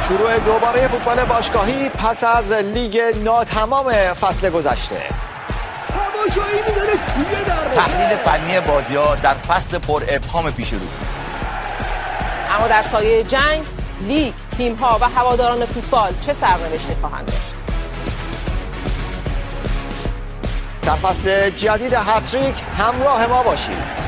شروع دوباره فوتبال باشگاهی پس از لیگ ناتمام فصل گذشته. تماشایی می‌داره توی دروازه. تحلیل فنی بازی‌ها در فصل پر ابهام پیش رو. اما در سایه جنگ، لیگ، تیم‌ها و هواداران فوتبال چه سرنوشتی خواهند داشت؟ در فصل جدید هتریک همراه ما باشید.